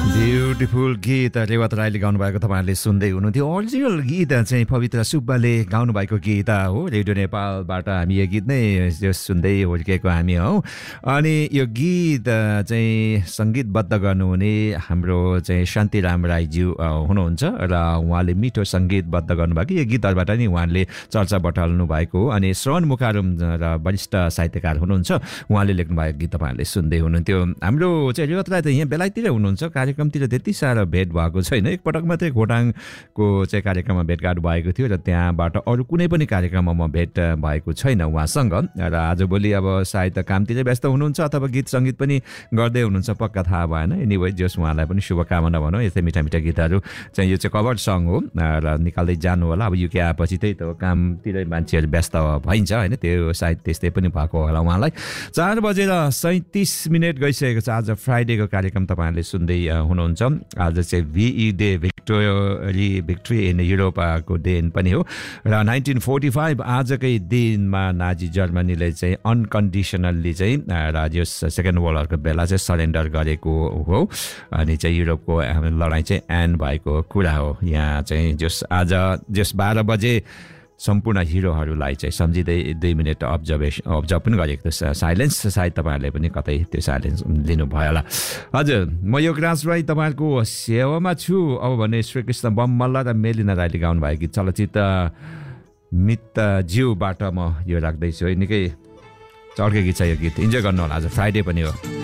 Beautiful गीत रेवत राईले गाउनुभएको तपाईँहरूले सुन्दै हुनुहुन्थ्यो। ओरिजिनल गीत चाहिँ पवित्र सुब्बाले गाउनुभएको गीत हो। रेडियो नेपालबाट हामी यो गीत नै सुन्दै हुर्केको हामी हौ। अनि यो गीत चाहिँ सङ्गीतबद्ध गर्नुहुने हाम्रो चाहिँ शान्तिराम राईज्यू हुनुहुन्छ र उहाँले मिठो सङ्गीतबद्ध गर्नुभएको यो गीतहरूबाट नि उहाँले चर्चा बटाल्नु भएको हो। अनि श्रवण मुखारुम र वरिष्ठ साहित्यकार हुनुहुन्छ, उहाँले लेख्नुभएको गीत तपाईँहरूले सुन्दै हुनुहुन्थ्यो। हाम्रो चाहिँ रेवत राई त यहाँ बेलायततिर हुनुहुन्छ, कार्यक्रमतिर त्यति साह्रो भेट भएको छैन। एकपटक मात्रै खोटाङको चाहिँ कार्यक्रममा भेटघाट भएको थियो र त्यहाँबाट अरू कुनै पनि कार्यक्रममा म भेट भएको छैन उहाँसँग। र आजभोलि अब सायद कामतिर व्यस्त हुनुहुन्छ अथवा गीत सङ्गीत पनि गर्दै हुनुहुन्छ, पक्का थाहा भएन। एनिवे जस उहाँलाई पनि शुभकामना भनौँ। यस्तै मिठा मिठा गीतहरू चाहिँ यो चाहिँ कभर सङ हो र निकाल्दै जानु होला। अब युके आएपछि त्यही त कामतिर मान्छेहरू व्यस्त भइन्छ होइन, त्यो सायद त्यस्तै पनि भएको होला उहाँलाई। 4:37 गइसकेको छ। आज फ्राइडेको कार्यक्रम तपाईँहरूले सुन्दै हुनुहुन्छ। आज चाहिँ VE डे, भिक्ट्री इन युरोपको दिन पनि हो। र 1945 आजकै दिनमा नाजी जर्मनीले चाहिँ अनकन्डिसनल्ली चाहिँ र सेकेन्ड वर्ल्ड वरको बेला चाहिँ सरेन्डर गरेको हो। अनि चाहिँ युरोपको लडाइँ चाहिँ एन्ड भएको कुरा हो। यहाँ चाहिँ आज 12 बजे सम्पूर्ण हिरोहरूलाई चाहिँ सम्झिँदै 2 मिनट अब्जर्भ पनि गरेको थियो साइलेन्स। सायद तपाईँहरूले पनि कतै त्यो साइलेन्स लिनुभयो होला। हजुर, म योगराज राई तपाईँहरूको सेवामा छु। अब भने श्रीकृष्ण बममल्ल र मेलिना राईले गाउनुभएको गीत चलचित्र मित्रज्यूबाट म यो राख्दैछु है। निकै चर्के गीत छ यो गीत, इन्जोय गर्नु होला। आज फ्राइडे पनि हो।